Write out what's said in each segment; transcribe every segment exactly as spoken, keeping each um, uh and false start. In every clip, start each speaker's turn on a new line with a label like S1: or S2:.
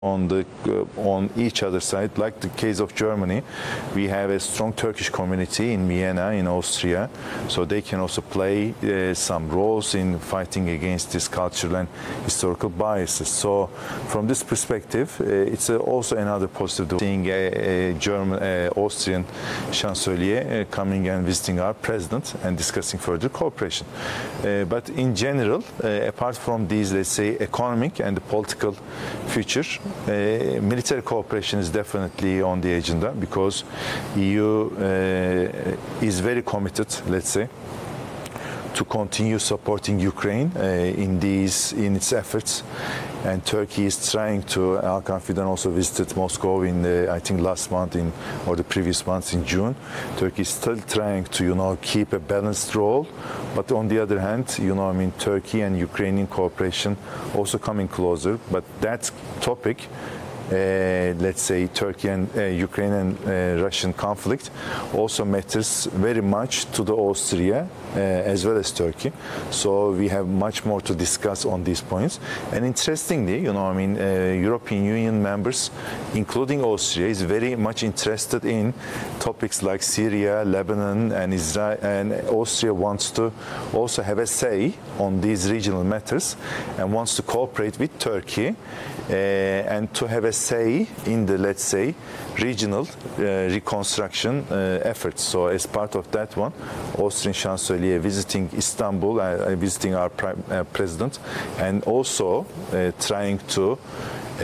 S1: on the uh, on each other side. Like the case of Germany, we have a strong Turkish community in Vienna, in Austria, so they can also play uh, some roles in fighting against this cultural and historical biases. So from this perspective, uh, it's uh, also another positive seeing a, a German, uh, Austrian chancellor uh, coming and visiting our president and discussing further cooperation. Uh, but in general, uh, apart from these, let's say, economic and the political future, Uh, military cooperation is definitely on the agenda because E U uh, is very committed, let's say, to continue supporting Ukraine uh, in these in its efforts, and Turkey is trying to. Hakan Fidan also visited Moscow in the, I think last month in or the previous month in June. Turkey is still trying to you know keep a balanced role, but on the other hand, you know I mean Turkey and Ukrainian cooperation also coming closer. But that topic. Uh, let's say Turkey and uh, Ukraine and uh, Russian conflict also matters very much to the Austria uh, as well as Turkey. So we have much more to discuss on these points. And interestingly, you know, I mean, uh, European Union members, including Austria, is very much interested in topics like Syria, Lebanon, and Israel. And Austria wants to also have a say on these regional matters and wants to cooperate with Turkey uh, and to have a say in the, let's say, regional uh, reconstruction uh, efforts. So as part of that one, Austrian Chancellor visiting Istanbul, uh, visiting our prime, uh, president, and also uh, trying to uh,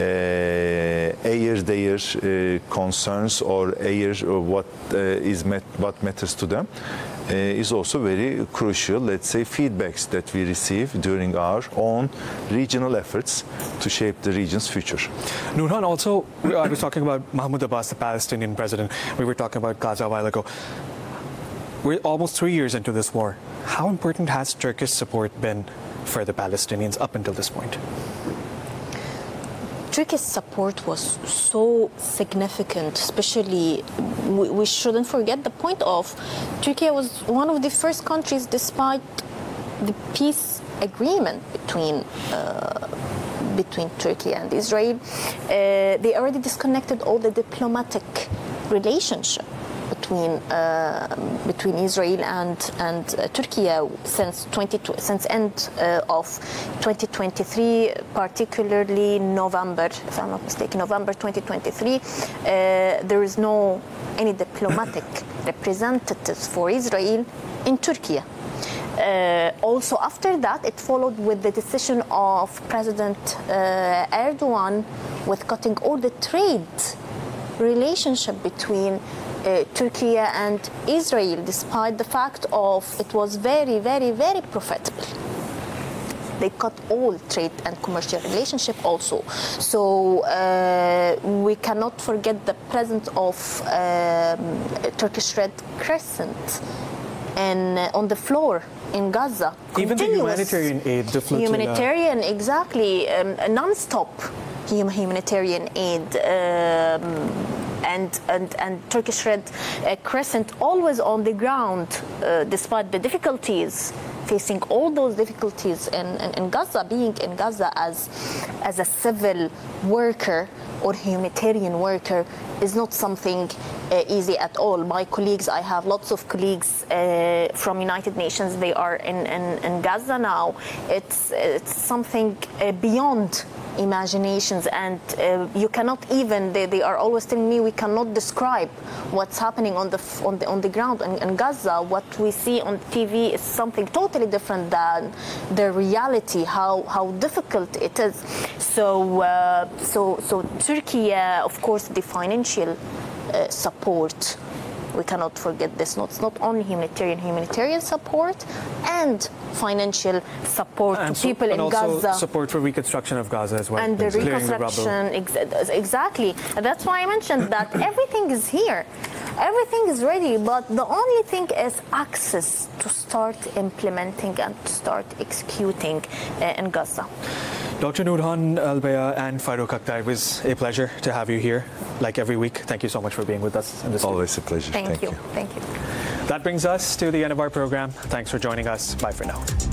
S1: air their uh, concerns or air what uh, is met, what matters to them. Uh, is also very crucial, let's say, feedbacks that we receive during our own regional efforts to shape the region's future.
S2: Nourhan, also, I was talking about Mahmoud Abbas, the Palestinian president. We were talking about Gaza a while ago. We're almost three years into this war. How important has Turkish support been for the Palestinians up until this point?
S3: Turkey's support was so significant, especially we, we shouldn't forget the point of Turkey was one of the first countries, despite the peace agreement between uh, between Turkey and Israel, uh, they already disconnected all the diplomatic relationship between uh, between Israel and and uh, Turkey since twenty since end uh, of twenty twenty-three, particularly November, if I'm not mistaken, November twenty twenty-three. Uh, there is no any diplomatic representatives for Israel in Turkey. Uh, also after that, it followed with the decision of President uh, Erdogan with cutting all the trade relationship between Uh, Turkey and Israel, despite the fact of it was very, very, very profitable. They cut all trade and commercial relationship also. So uh, we cannot forget the presence of um, Turkish Red Crescent and uh, on the floor in Gaza.
S2: Even the humanitarian aid, the flotilla.
S3: Humanitarian, exactly, um, non-stop humanitarian aid. Um, And, and, and Turkish Red uh, Crescent always on the ground, uh, despite the difficulties, facing all those difficulties in, in, in Gaza, being in Gaza as, as a civil worker or humanitarian worker is not something uh, easy at all. My colleagues, I have lots of colleagues uh, from United Nations, they are in, in, in Gaza now. It's, it's something uh, beyond imaginations, and uh, you cannot even, they, they are always telling me we cannot describe what's happening on the on the on the ground in, in Gaza. What we see on T V is something totally different than the reality, how how difficult it is. So uh, so so Turkey, uh, of course, the financial uh, support, we cannot forget this. Not, it's not only humanitarian humanitarian support and financial support
S2: and
S3: to
S2: so,
S3: people
S2: and
S3: in
S2: also
S3: Gaza.
S2: support for reconstruction of Gaza as well.
S3: And the reconstruction, ex exactly. And that's why I mentioned that everything is here. Everything is ready, but the only thing is access to start implementing and to start executing uh, in Gaza.
S2: Doctor Nourhan Al-Baya and Farooq Akhtar, it was a pleasure to have you here, like every week. Thank you so much for being with us in this
S1: Always a pleasure.
S3: Thank,
S1: Thank
S3: you.
S1: you.
S3: Thank you.
S2: That brings us to the end of our program. Thanks for joining us. Bye for now.